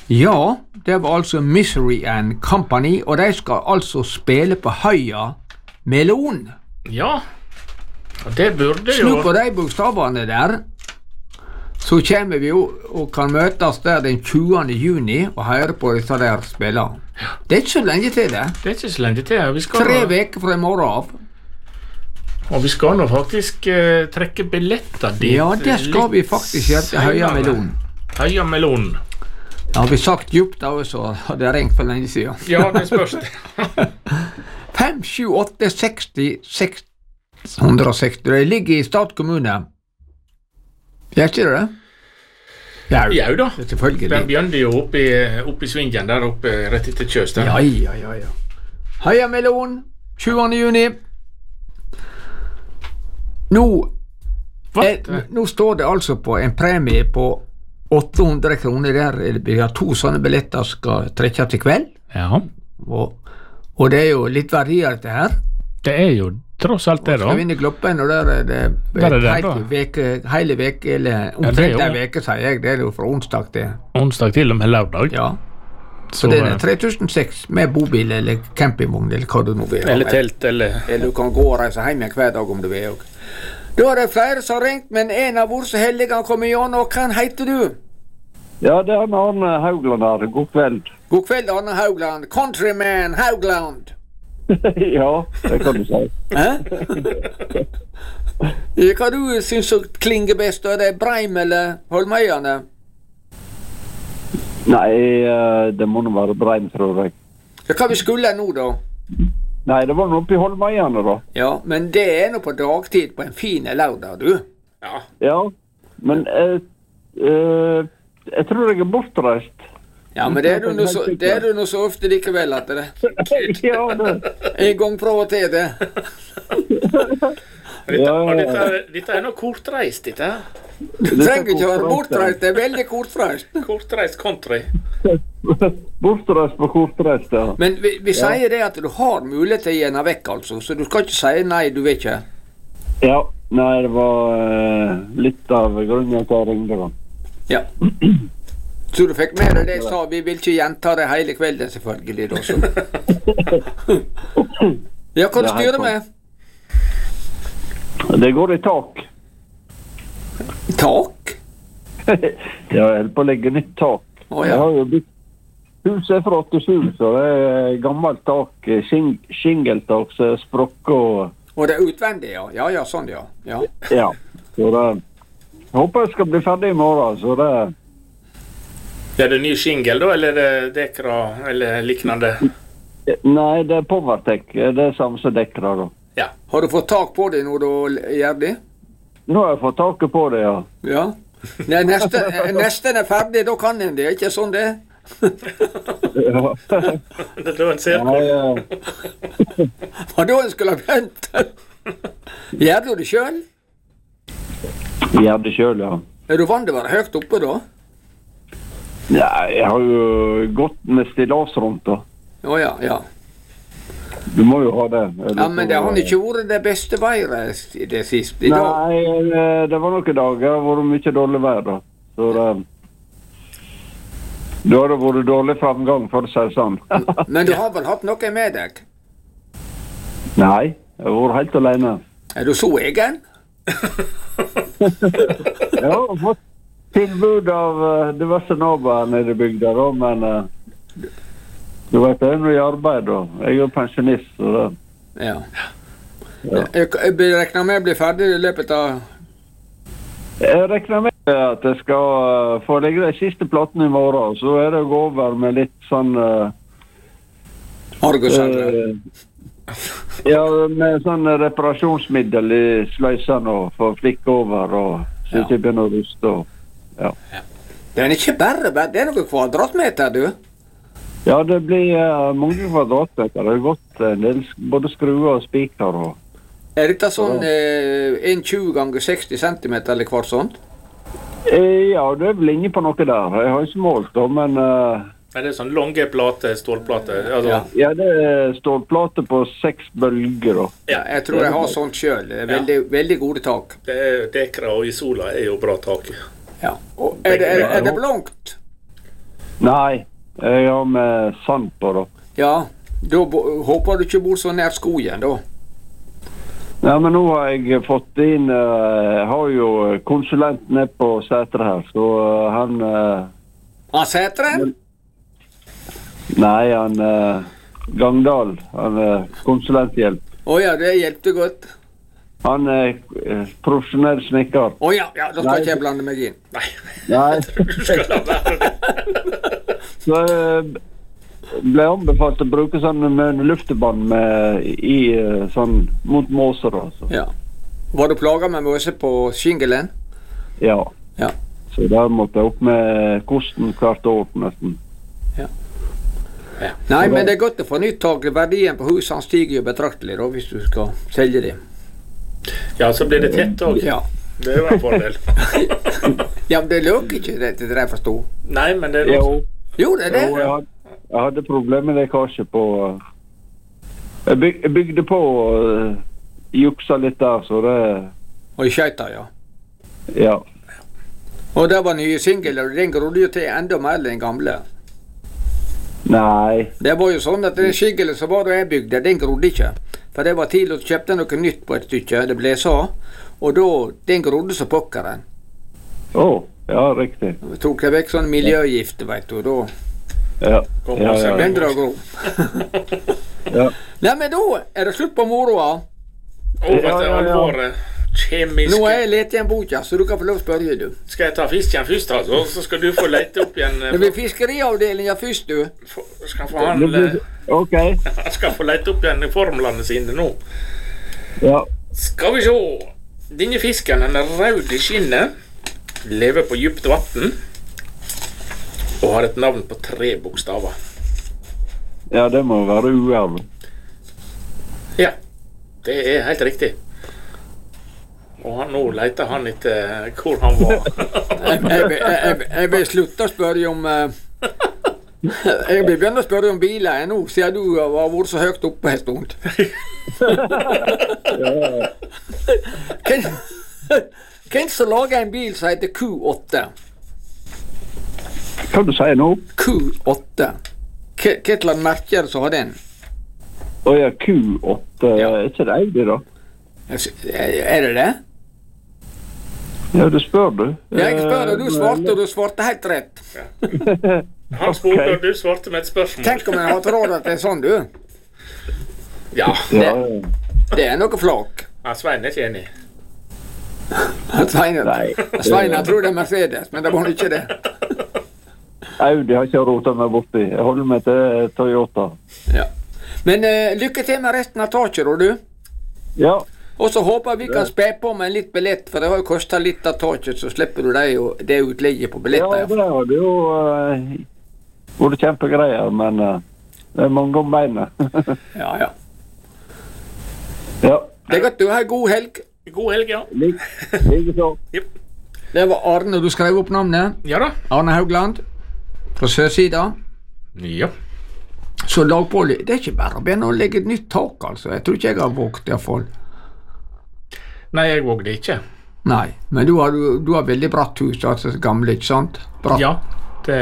Ja, det var altså Misery and Company, og de skal altså spille på Høya Melon. Ja, og det burde jo... Snu på de bokstavene der, så kommer vi jo og kan møtes der den 20. juni og høre på disse der spillene. Det er ikke så lenge til det. Det er ikke så lenge til. Vi skal 3 veker fra i morgen av. Og vi skal nå faktisk trekke billetter dit. Ja, det skal vi faktisk gjøre til Høya Melon. Høya Melon. Ja, har vi sagt djupt da, så hadde jeg ringt for lenge siden. Ja, det spørs det. 5, 7, 8, 60, 660. Det ligger i Stad kommune. Gjør ikke det? Ja da. Selvfølgelig. Den begynner jo oppe i svingen der oppe rett etter Kjøs. Ja. Høya Melon, 20. juni. Nå står det altså på en premie på 800 kroner der. Vi har 2 sånne billetter skal trekke til kveld. Ja. Og det er jo litt verdier dette her. Det er jo tross alt det da. Skal vinne Gloppen, og der er det hele veke, eller omtrent en veke, sier jeg. Det er jo fra onsdag til. Onsdag til og med lørdag. Ja. Så det er 3006 med bobil eller campingvogn eller hva du nå vil. Eller telt, eller du kan gå og reise hjem hver dag om du vil også. Da er det flere som har ringt, men en av våre så heldige han kommer igjen, og hva heter du? Ja, det er Arne Haugland her. God kveld. God kveld, Arne Haugland. Countryman Haugland. Ja, det kan du si. Hva du synes klinger best? Er det Breim eller Holmøyane? Nei, det må nå være Breim, tror jeg. Hva vi skulle nå da? Nei, det var nå oppe i Holmøyane da. Ja, men det er nå på dagtid på en fin lørdag, du. Ja, men jeg tror jeg er bortreist. Ja, men det er du nå så ofte likevel at det ja, det. En gang fra og til det. Dette er noe kortreist, dette her. Du trenger ikke være bortreist, det er veldig kortreist. Kortreist country. Bortreist på kortreist, ja. Men vi sier det at du har mulighet til å gjøre vekk, altså, så du skal ikke si nei, du vet ikke. Ja, nei, det var litt av grunnen til å ringe da. Ja. Så du fikk med deg det jeg sa, vi vil ikke gjenta det hele kvelden selvfølgelig da, så. Ja, hva du styrer med? Det går i tak. Tak? Ja, jeg holder på å legge nytt tak. Ja. Jeg har jo bygd huset fra 87, så det er gammelt tak, skingeltak, så sprokk og det er utvendig, ja. Ja, sånn, ja. Ja, så det jeg håper jeg skal bli ferdig i morgen, så det Er det ny skingel da, eller er det dekra, eller liknande? Nei, det er Powertech, det er samme som dekra da. Ja. Har du fått tak på det når du gjør det? Nå har jeg fått taket på det, ja. Ja. Nei, nesten er ferdig, da kan en det, ikke sånn det? Ja. Det er da en ser på. Hva da en skulle ha begynt? Gjør du det selv? Gjør det selv, ja. Er du vant til å være høyt oppe da? Ja, jeg har jo gått med stillasrundt da. Ja. Du må jo ha det. Ja, men det har ikke vært det beste været det siste. Nei, det var noen dager, det har vært mye dårlig vær da. Så da har det vært dårlig framgang, for å si sånn. Men du har vel hatt noe med deg? Nei, jeg har vært helt alene. Er du så egen? Jeg har fått tilbud av diverse naboer nede i bygda da, men du vet, jeg er noe i arbeid da. Jeg er jo pensjonist, så det... Ja. Jeg regner med å bli ferdig i løpet av... Jeg regner med at jeg skal få legge de siste plattene i morgen, så er det å gå over med litt sånn... Argusandre? Ja, med sånn reparasjonsmiddel i sløysene og få flikke over og så ikke begynne å ruste og... Ja. Det er ikke bare, det er noen kvadratmeter, du. Ja, det blir mange kvadratmeter. Det har gått en del både skruer og spiker og... Er dette sånn 1,20 ganger 60 cm eller hva sånt? Ja, det er vel inne på noe der. Jeg har ikke målt da, men... Er det sånn lange plate, stålplate? Altså... Ja, det er stålplate på 6 bølger da. Ja, jeg tror jeg har sånt selv. Det er veldig, veldig gode tak. Dekra og Isola er jo bra tak. Ja, og er det blankt? Nei, jeg har med sand på da. Ja, da håper du ikke bor så nær skogen da. Ja, men nå har jeg fått inn, jeg har jo konsulent nede på Sætre her, så han... Han Sætre? Nei, han Gangdal, han konsulenthjelp. Åja, det hjelpte godt. Han profesjonell snekker. Åja, ja, da skal ikke jeg blande meg inn. Nei, Nei, du skal la være det. så ble anbefalt å bruke sånn med luftebånd i sånn mot måser altså. Ja. Var du plaget med måse på shingelen? Ja. Ja. Så der måtte jeg opp med kosten hvert år nesten. Ja. Nei, men det er godt å få nytt tak. Verdien på husene stiger jo betraktelig da, hvis du skal selge det. Ja, så blir det tett også. Ja. Det er jo en fordel. Ja, men det løker ikke det til det jeg forstod. Nei, men det er noe... Jo, det er det. Jo, jeg hadde problemer med lekkasje på... Jeg bygde på juksa litt der, så det... Og i skjøyta, ja. Ja. Og det var nye singler, og den grodde jo til enda mer enn den gamle. Nei. Det var jo sånn at den skingelen som var da jeg bygde, den grodde ikke. For det var tidlig å kjøpte noe nytt på et stykke, det ble så, og da, den grodde så pokkeren. Ja, riktig. Vi tok det vekk sånn miljøgifte, vet du, og da... Ja. Den drar gro. Ja. Nei, men da er det slutt på moroa. Over til alvoret. Kjemiske. Nå er jeg lett i en boka, så du kan få lov å spørre, du. Skal jeg ta fisken først, altså? Så skal du få lete opp igjen... Det blir fiskeriavdelingen først, du. Skal få han... Ok. Han skal få lete opp igjen formlene sine nå. Ja. Skal vi se. Denne fisken, den er rød i skinnet, lever på djupt vatten, og har et navn på 3 bokstaver. Ja, det må være uerv. Ja, det er helt riktig. Og nå leter han etter hvor han var. Jeg vil slutte å spørre om... Jeg vil begynne å spørre om biler nå, siden du har vært så høyt oppe en stund. Hvem som lager en bil som heter Q8? Hva du sier nå? Q8. Hva slags merke er det som har den? Ja, Q8. Ja. Er ikke det Audi da? Er det det? Ja, det spør du. Jeg spør deg, du svarte helt rett. Han spurte, og du svarte med et spørsmål. Tenk om jeg har tråd at det er sånn, du. Ja. Det er noe flak. Ja, Svein er ikke enig. Svein, jeg tror det er Mercedes, men det var ikke det. Audi har ikke rotet meg borti. Jeg holder meg til Toyota. Ja. Men lykke til med resten av taket, du. Ja. Og så håper vi kan spe på med en litt billett, for det har jo kostet litt av taket, så slipper du det utlegget på billetter. Ja, det har det jo vært kjempegreier, men det er mange om beinet. Ja. Ja. Det er godt du har god helg. God helg, ja. Like så. Yep. Det var Arne, du skrev opp navnet. Ja da. Arne Haugland, fra Sørsida. Ja. Så lag på, det er ikke bare å begynne å legge et nytt tak, altså. Jeg tror ikke jeg har vågt i hvert fall. Nei, jeg vågde ikke. Nei, men du har veldig bratt hus, altså gamle, ikke sant? Bratt. Ja, det...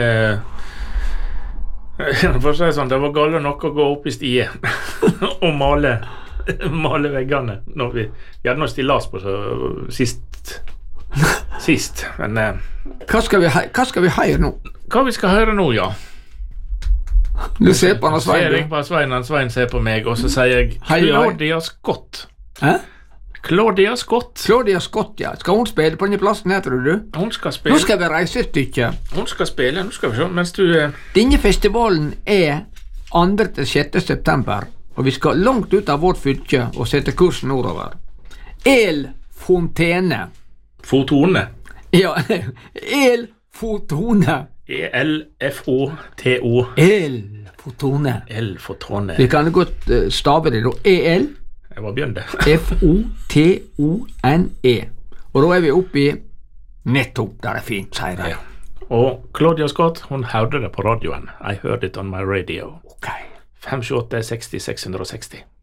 For å si sånn, det var galt nok å gå opp i stie og male veggene når vi hadde noe stillas på så sist, men... Hva skal vi høre nå? Hva vi skal høre nå, ja. Du ser på han og Svein. Ser jeg på Svein ser på meg, og så sier jeg Claudia Scott. Hæ? Claudia Scott. Claudia Scott, ja. Skal hun spille på denne plassen her, tror du? Hun skal spille. Nå skal vi reise et stykke. Hun skal spille, nå skal vi se, mens du... Denne festivalen er 2. til 6. september, og vi skal langt ut av vårt fylke og sette kursen nordover. El Fontene. Fotone. Ja, El Fotone. E-L-F-O-T-O. El Fotone. El Fotone. Vi kan godt stave det da. E-L. Jeg var bjørn det. F-O-T-O-N-E. Og da er vi oppe i nettopp der det er fint, sier de. Ja. Og Claudia Scott, hun hørte det på radioen. I heard it on my radio. Ok. 528 60 660.